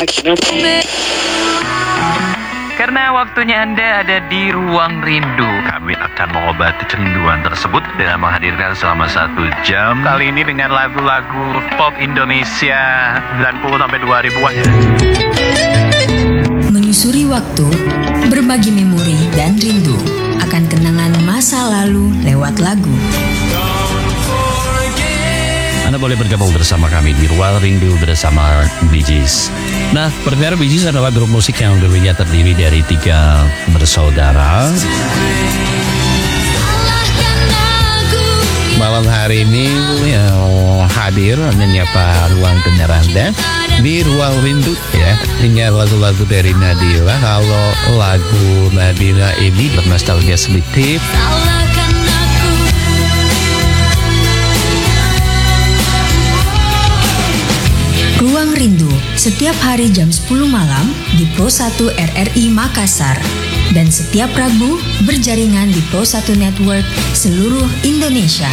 Karena waktunya Anda ada di Ruang Rindu, kami akan mengobati kerinduan tersebut dengan menghadirkan selama 1 jam. Kali ini dengan lagu-lagu pop Indonesia 90 sampai 2000-an. Menyusuri waktu, berbagi memori dan rindu akan kenangan masa lalu lewat lagu. Anda boleh bergabung bersama kami di Ruang Rindu bersama Bee Gees. Nah, pendengar, Bee Gees adalah grup musik yang dulunya terdiri dari 3 bersaudara. Malam hari ini hadir menyapa ruang dengar Anda di Ruang Rindu ya. Ini lagu-lagu dari Nadila. Kalau lagu Nadila ini bernostalgia sedikit. Ruang Rindu setiap hari jam 10 malam di Pro 1 RRI Makassar dan setiap Rabu berjaringan di Pro 1 Network seluruh Indonesia.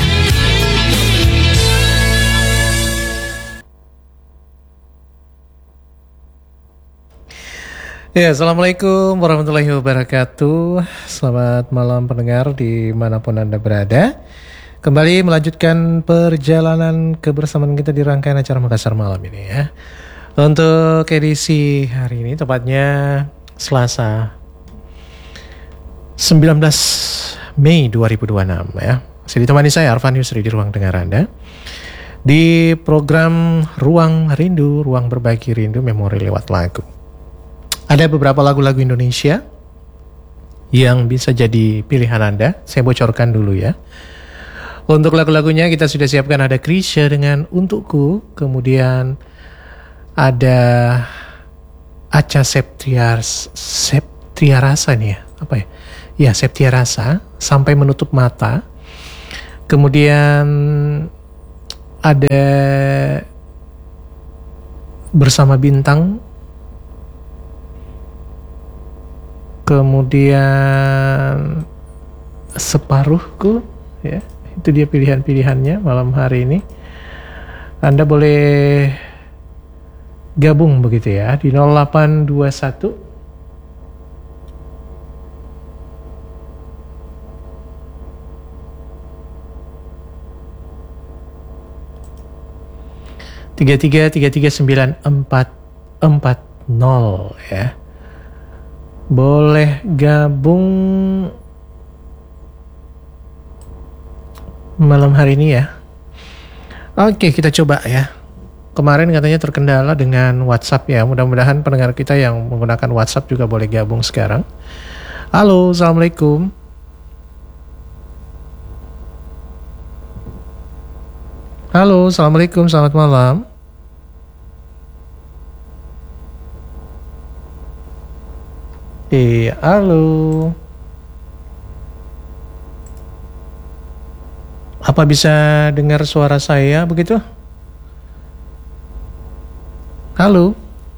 Ya, Assalamualaikum warahmatullahi wabarakatuh. Selamat malam pendengar dimanapun Anda berada. Kembali melanjutkan perjalanan kebersamaan kita di rangkaian acara Makassar malam ini ya. Untuk edisi hari ini tepatnya Selasa 19 Mei 2026 ya. Masih ditemani saya Arfan Yusri di ruang dengar Anda di program Ruang Rindu, ruang berbagi rindu memori lewat lagu. Ada beberapa lagu-lagu Indonesia yang bisa jadi pilihan Anda. Saya bocorkan dulu ya. Untuk lagu-lagunya kita sudah siapkan, ada Krisya dengan Untukku, kemudian ada Acha Septriarasa nih ya, apa ya? Ya, Septriarasa, Sampai Menutup Mata. Kemudian ada Bersama Bintang. Kemudian Separuhku ya. Itu dia pilihan-pilihannya malam hari ini. Anda boleh gabung begitu ya di 0821 33933940 ya. Boleh gabung malam hari ini ya. Oke, kita coba ya. Kemarin katanya terkendala dengan WhatsApp ya. Mudah-mudahan pendengar kita yang menggunakan WhatsApp juga boleh gabung sekarang. Halo, Assalamualaikum. Halo, Assalamualaikum, selamat malam. Halo. Apa bisa dengar suara saya begitu? Halo?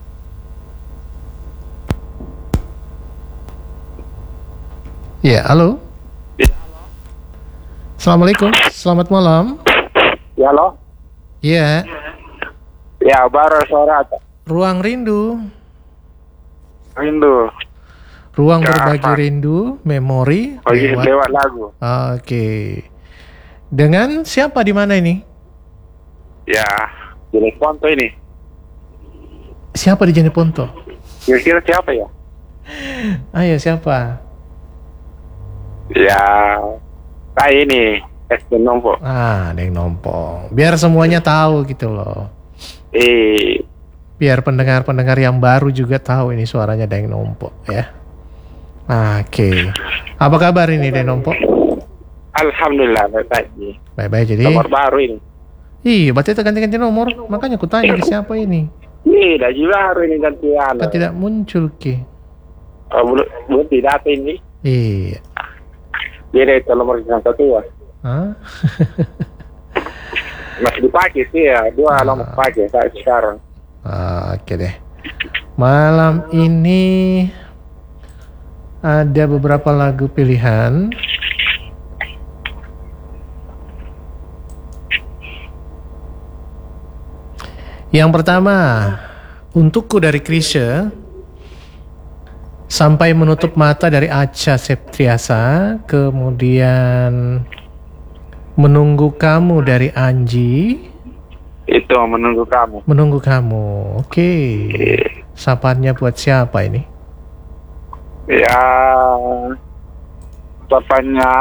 Ya, halo? Ya, halo. Assalamualaikum, selamat malam. Ya, halo? Iya. Ya, baru suara. Ruang Rindu. Rindu. Ruang berbagi rindu, memori. Lewat lagu. Oke. Dengan siapa di mana ini? Ya, Jeneponto ini. Siapa di Jeneponto? Kira-kira siapa ya? Ayo, siapa? Ya, kayak ini, Deng Nompo. Deng Nompo. Biar semuanya tahu gitu loh. Biar pendengar-pendengar yang baru juga tahu ini suaranya Deng Nompo ya. Oke. Apa kabar ini Deng Nompo? Alhamdulillah, baik-baik. Baik-baik jadi. Nomor baru ini. Iya, berarti ganti-ganti nomor. Makanya aku tanya ke siapa ini. Tidak juga hari ini gantian. Kan tidak muncul ki. Belum tidak ini. Iya. Jadi itu nomor yang satu. Hah? Masih dipakai sih ya. 2 nomor pakai saat sekarang. Oke deh. Malam ini ada beberapa lagu pilihan. Yang pertama Untukku dari Krisya, Sampai Menutup Mata dari Acha Septriasa, kemudian Menunggu Kamu dari Anji. Itu menunggu kamu. Menunggu Kamu, oke. Sapaannya buat siapa ini? Ya, sapanya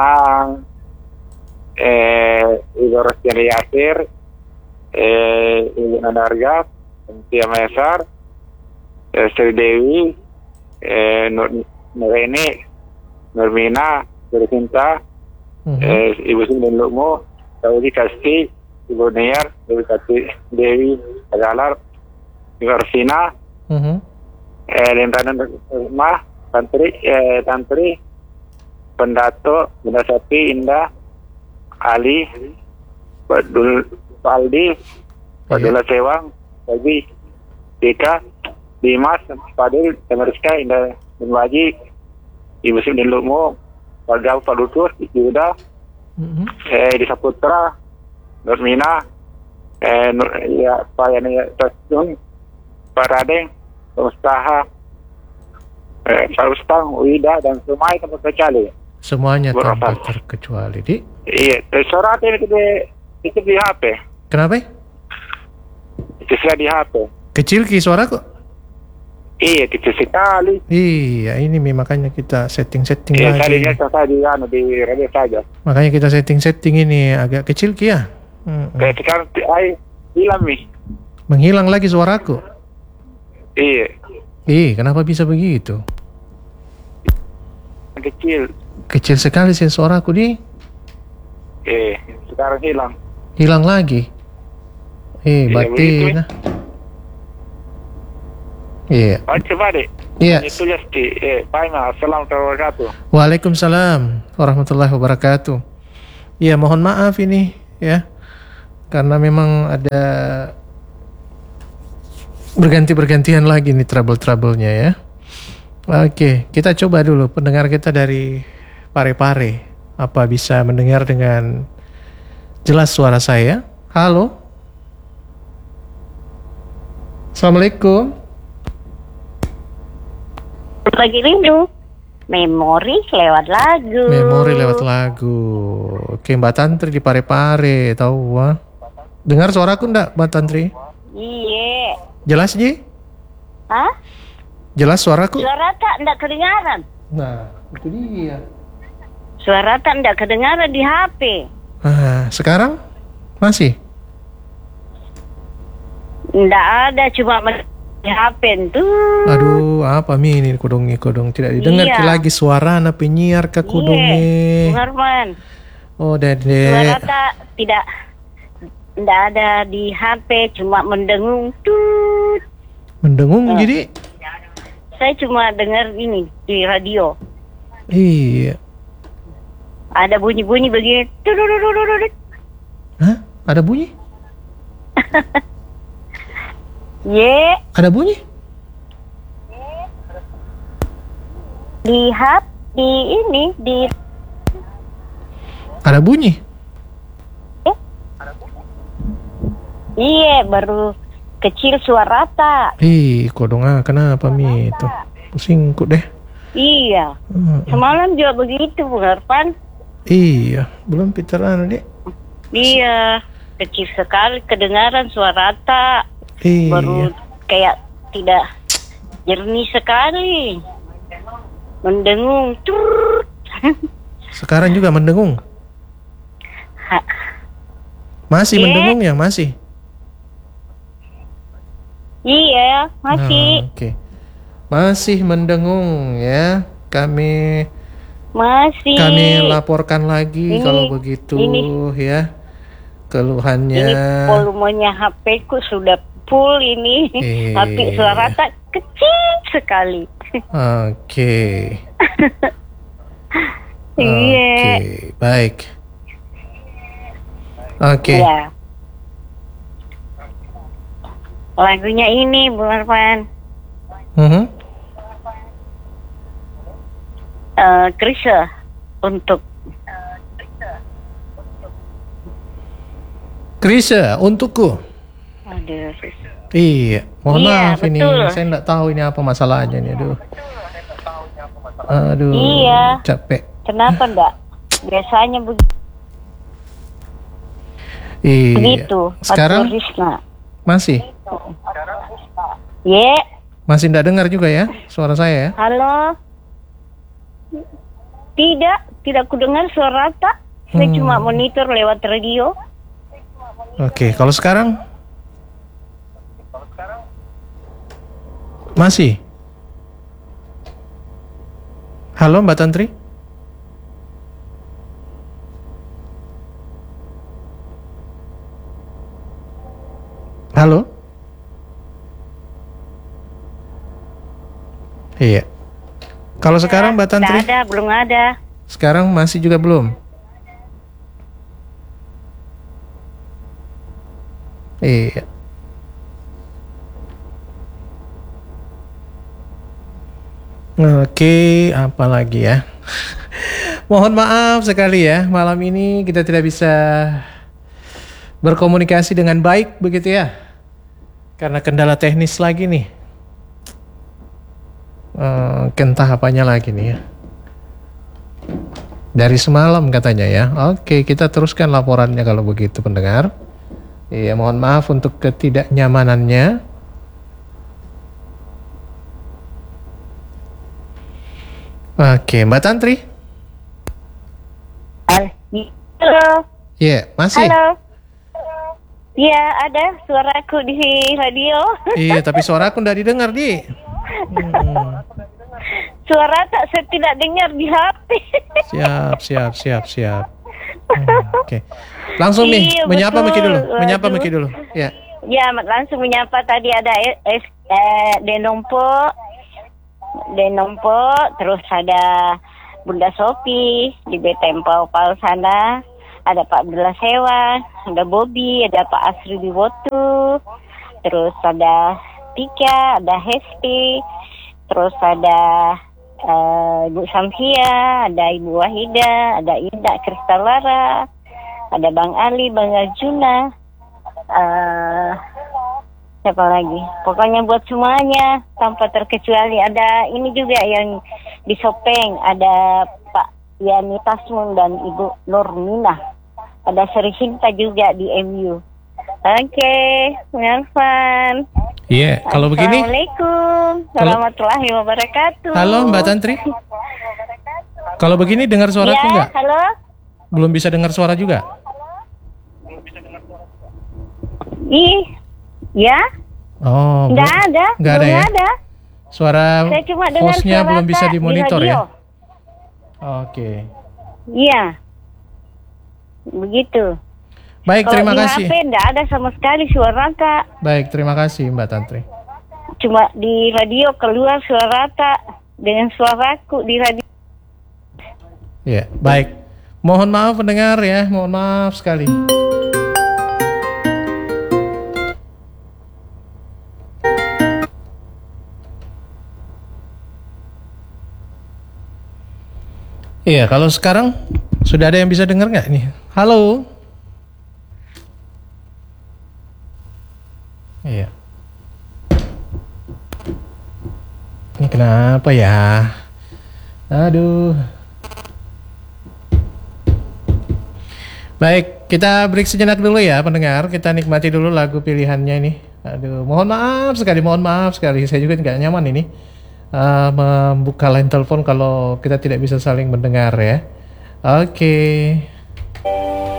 Ibu Rostiani Yasir, Ibu Nadarga, Tia Mesar, Sri Dewi, Nureni, Nurmina, Bercinta, Ibu Sindin Lukmo, Daudi Kasti, Ibu Niar, Dewi Kati, Dewi Agalar, Ibu Arsina, Lintanan Rumah, Tantri, Pendato, Bunda Sapi, Indah, Ali, Badul Paldi, Badula Sewang, Babi, Dika, Dimas, Fadil, Temeriska, Indah Waji, Ibu Sindin Lukmo, Pak Gau, Pak Lutus, Yuda, di Saputra, Nurmina, Pak Yani Tasjun, Pak Radeng, Pak Mustaha, Pak Ustang, Wida, dan semua tempat kecuali. Semuanya tanpa terkecuali, Di. Iya, suara ini itu di HP. Kenapa? Itu sudah di HP. Kecil ki suaraku? Iya, kecil sekali. Iya, ini makanya kita setting Iya, lagi. tadinya saya di radio saja. Makanya kita setting ini agak kecil ki ya. Kayak sekarang hilang nih. Menghilang lagi suaraku. Iya, Kenapa bisa begitu? kecil. Kecil sekali sih suaraku, Di. Sekarang hilang. Hilang lagi. Batin. Iya. Coba deh. Iya. Itu jadi. Baik, assalamualaikum warahmatullahi wabarakatuh. Waalaikumsalam warahmatullahi wabarakatuh. Iya, mohon maaf ini ya. Karena memang ada berganti-bergantian lagi nih trouble-troublenya ya. Oke, kita coba dulu pendengar kita dari Parepare. Apa bisa mendengar dengan jelas suara saya? Halo? Assalamualaikum. Lagi rindu. Memori lewat lagu. Memori lewat lagu. Oke, Mbak Tantri di Parepare, tahu wah. Dengar suaraku enggak, Mbak Tantri? Iya. Jelas, Ji? Hah? Jelas suaraku? Suara tak enggak kedengaran. Nah, itu dia. Suara tak enggak kedengaran di HP. Sekarang? Masih? Enggak ada, cuma di HP tuh. Aduh, apa Mi ini kodong tidak didengar Iya. lagi suara na penyiar ke kodongnya. Bung Arman. Oh, Suara Dede. tak enggak ada di HP, cuma mendengung tut. Mendengung jadi? Saya cuma dengar ini di radio. Iya. Ada bunyi-bunyi begini. Tudududududud. Hah? Ada bunyi? Ye, Ada bunyi? lihat di ini di Ada bunyi? iya baru kecil suara tak. Kodong kenapa Mi itu? Pusingku deh. Iya. Semalam juga begitu, Bung Arfan. Iya, belum pitaran Dek. Iya, kecil sekali kedengaran suara tak. Iya. Baru kayak tidak jernih sekali. Mendengung. Turut. Sekarang juga mendengung. Masih mendengung ya, masih. Iya, masih. Oke. Masih mendengung ya. Kami laporkan lagi kalau begitu ya. Keluhannya. Ini volumenya HP ku sudah full ini. Tapi suara tak kecil sekali. Oke. Iya. Oke, baik. Oke. Ya. Lagunya ini, Bung Arfan. Krisya untuk Krisya, untukku. aduh Iya, mohon Iya, maaf ini. betul. Saya nggak tahu ini apa masalahnya nih. Aduh, Iya. capek. Kenapa enggak? Biasanya Iya. begitu. Sekarang Atur Risna. masih Ye, masih nggak dengar juga ya suara saya ya? halo. Tidak ku dengar suara tak. Saya cuma monitor lewat radio. Oke, kalau sekarang masih. Halo Mbak Tantri. Halo. Iya. Kalau sekarang Mbak Tantri, Tidak ada, belum ada. sekarang masih juga belum. Iya. Oke, apa lagi ya? Mohon maaf sekali ya, malam ini kita tidak bisa berkomunikasi dengan baik begitu ya. Karena kendala teknis lagi nih. Entah apanya lagi nih ya. Dari semalam katanya ya. Oke, kita teruskan laporannya kalau begitu pendengar. Iya, mohon maaf untuk ketidaknyamanannya. Oke, Mbak Tantri. Halo. Iya, masih. Halo. Iya, ada suaraku di radio. Iya, tapi suaraku nggak didengar, Di. Suara tak saya tidak dengar di HP. Siap. Oke. Langsung nih, Iya, menyapa betul. Miki dulu. Menyapa Waduh. Miki dulu. Ya. Ya, langsung menyapa tadi ada Denompo, terus ada Bunda Sopi di Betempau Pal sana, ada Pak Abdullah Sewan, ada Bobby, ada Pak Asri Wiwotu, terus ada Tika, ada Hesti, terus ada Ibu Samsia, ada Ibu Wahida, ada Ida Kristalara, ada Bang Ali, Bang Arjuna, siapa lagi? Pokoknya buat semuanya tanpa terkecuali. Ada ini juga yang di Sopeng, ada Pak Yani Tasmun dan Ibu Nurmina. Ada Sri Sinta juga di MU. Oke, Melvan. Iya, kalau begini. Assalamualaikum warahmatullahi wabarakatuh. Halo Mbak Tantri. Kalau begini dengar suaraku Ya, nggak? halo. Belum bisa dengar suara juga? Ya, Oh, nggak ada. nggak ada belum ya? ada. Suara Saya cuma dengar hostnya suara belum bisa tak di dimonitor radio. ya? Oke. Iya. Begitu. Baik, Kalau terima di kasih. HP enggak ada sama sekali suara Kak. Baik, terima kasih Mbak Tantri. Cuma di radio keluar suara Kak dengan suaraku di radio. Ya, baik. Mohon maaf pendengar ya, mohon maaf sekali. Iya, kalau sekarang sudah ada yang bisa dengar nggak nih? Halo. Iya. Ini kenapa ya? Aduh. Baik, kita break sejenak dulu ya pendengar. Kita nikmati dulu lagu pilihannya ini. Aduh, mohon maaf sekali. Saya juga nggak nyaman ini membuka line telepon kalau kita tidak bisa saling mendengar ya. Oke.